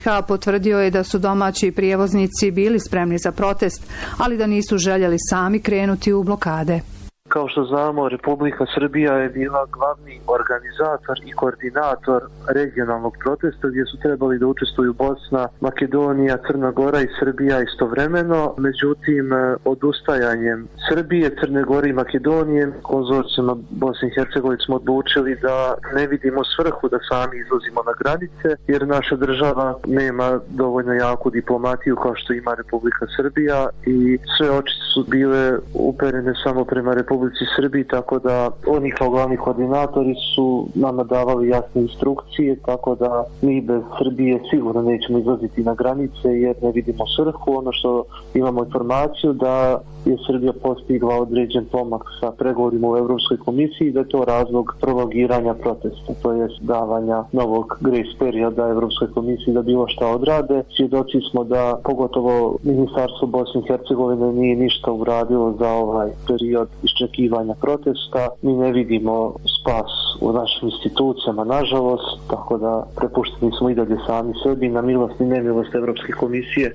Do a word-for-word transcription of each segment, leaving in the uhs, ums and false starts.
Potvrdio je da su domaći prijevoznici bili spremni za protest, ali da nisu željeli sami krenuti u blokade. Kao što znamo, Republika Srbija je bila glavni organizator i koordinator regionalnog protesta gdje su trebali da učestvuju Bosna, Makedonija, Crna Gora i Srbija istovremeno. Međutim, odustajanjem Srbije, Crne Gore i Makedonije, konzorcijama Bosne i Hercegovine smo odlučili da ne vidimo svrhu da sami izlazimo na granice, jer naša država nema dovoljno jaku diplomatiju kao što ima Republika Srbija i sve oči su bile uperene samo prema Republike Srbiji, tako da oni kao glavni koordinatori su nama davali jasne instrukcije, tako da mi bez Srbije sigurno nećemo izlaziti na granice jer ne vidimo svrhu. Ono što imamo informaciju da je Srbija postigla određen pomak sa pregovorima u Evropskoj komisiji, da je to razlog prolongiranja protesta, to je davanja novog grace perioda Evropskoj komisiji da bilo šta odrade. Svjedoci smo da pogotovo Ministarstvo Bosne i Hercegovine nije ništa uradilo za ovaj period iščekivanja protesta. Mi ne vidimo spas u našim institucijama, nažalost, tako da prepušteni smo i dalje sami sebi na milost i nemilost Evropske komisije.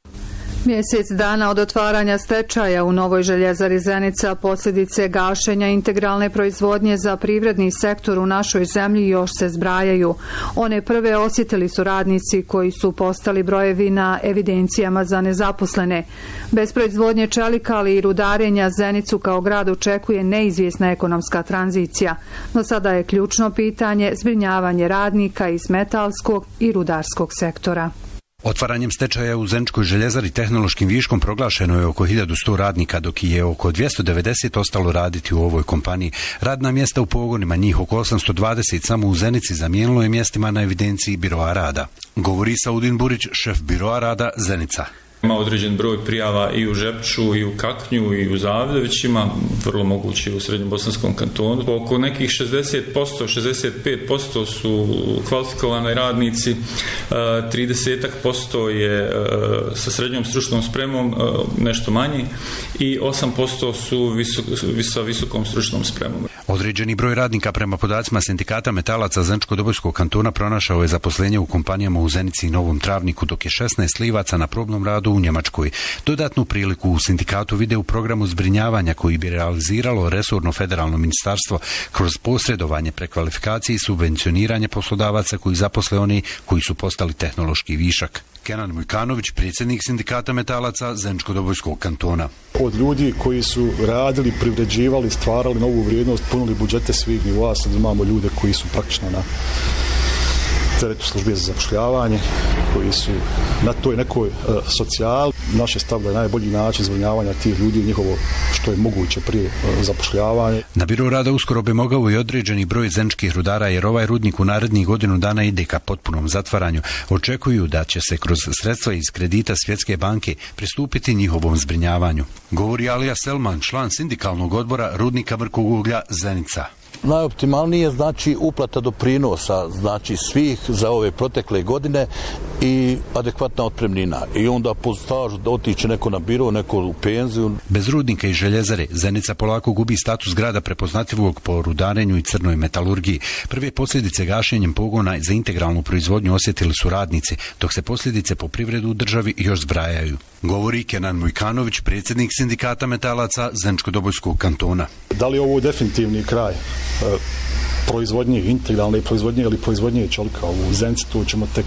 Mjesec dana od otvaranja stečaja u Novoj željezari Zenica posljedice gašenja integralne proizvodnje za privredni sektor u našoj zemlji još se zbrajaju. One prve osjetili su radnici koji su postali brojevi na evidencijama za nezaposlene. Bez proizvodnje čelika, ali i rudarenja, Zenicu kao grad očekuje neizvjesna ekonomska tranzicija. No sada je ključno pitanje zbrinjavanje radnika iz metalskog i rudarskog sektora. Otvaranjem stečaja u Zeničkoj željezari tehnološkim viškom proglašeno je oko hiljadu sto radnika, dok je oko dvjesto devedeset ostalo raditi u ovoj kompaniji. Radna mjesta u pogonima, njih oko osamsto dvadeset samo u Zenici, zamijenilo je mjestima na evidenciji Biroa rada. Govori Saudin Burić, šef Biroa rada Zenica. Ima određen broj prijava i u Žepču, i u Kaknju, i u Zavljevićima, vrlo moguće i u Srednjobosanskom kantonu. Oko nekih šezdeset posto, šezdeset pet posto su kvalifikovani radnici, trideset posto je sa srednjom stručnom spremom, nešto manji, i osam posto su visok, sa visokom stručnom spremom. Određeni broj radnika prema podacima sindikata metalaca Zeničko-Dobojskog kantona pronašao je zaposlenje u kompanijama u Zenici i Novom Travniku, dok je šesnaest livaca na probnom radu u Njemačkoj. Dodatnu priliku u sindikatu vide u programu zbrinjavanja koji bi realiziralo resorno federalno ministarstvo kroz posredovanje, prekvalifikacije i subvencioniranje poslodavaca koji zaposle oni koji su postali tehnološki višak. Kenan Mujkanović, predsjednik sindikata metalaca Zeničko-Dobojskog kantona. Od ljudi koji su radili, privređivali, stvarali novu vrijednost, punili budžete svih nivoa, sad imamo ljude koji su praktično na teretu službe za zapošljavanje, koji su na toj nekoj uh, socijali. Naše stavlja je najbolji način zbrinjavanja tih ljudi, njihovo što je moguće prije uh, zapošljavanje. Na Biro rada uskoro bi mogao i određeni broj zeničkih rudara, jer ovaj rudnik u narednih godinu dana ide ka potpunom zatvaranju. Očekuju da će se kroz sredstva iz kredita Svjetske banke pristupiti njihovom zbrinjavanju. Govori Alija Selman, član sindikalnog odbora rudnika Mrkog uglja Zenica. Najoptimalnije znači uplata doprinosa, znači svih za ove protekle godine i adekvatna otpremnina. I onda po stažu da otiče neko na biro, neko u penziju. Bez rudnika i željezare Zenica polako gubi status grada prepoznatljivog po rudarenju i crnoj metalurgiji. Prve posljedice gašenjem pogona za integralnu proizvodnju osjetili su radnici, dok se posljedice po privredu u državi još zbrajaju. Govori Kenan Mujkanović, predsjednik sindikata metalaca Zeničko-Dobojskog kantona. Da li je ovo definitivni kraj proizvodnje, integralne proizvodnje ili proizvodnje čelika u Zenici, to ćemo tek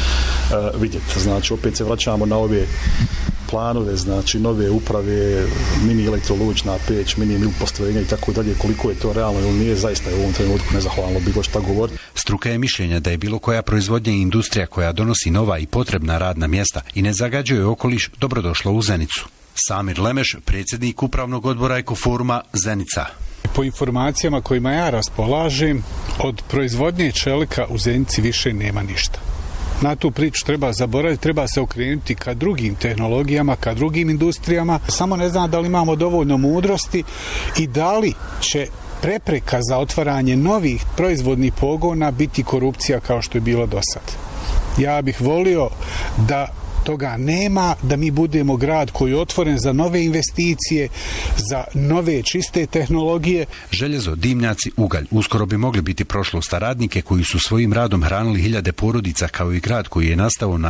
uh, vidjeti. Znači, opet se vraćamo na ove planove, znači nove uprave, mini elektrolučna peć, mini mil postrojenja i tako dalje, koliko je to realno ili nije, zaista je u ovom trenutku nezahvalno bilo šta govoriti. Struka je mišljenja da je bilo koja proizvodnja i industrija koja donosi nova i potrebna radna mjesta i ne zagađuje okoliš dobrodošla u Zenicu. Samir Lemeš, predsjednik upravnog odbora Ekoforuma Zenica. Po informacijama kojima ja raspolažem, od proizvodnje čelika u Zenici više nema ništa. Na tu priču treba zaboraviti, treba se okrenuti ka drugim tehnologijama, ka drugim industrijama. Samo ne znam da li imamo dovoljno mudrosti i da li će prepreka za otvaranje novih proizvodnih pogona biti korupcija kao što je bilo do sad. Ja bih volio da toga nema, da mi budemo grad koji je otvoren za nove investicije, za nove čiste tehnologije. Željezo, dimnjaci, ugalj uskoro bi mogli biti prošlost, a radnike koji su svojim radom hranili hiljade porodica kao i grad koji je nastao na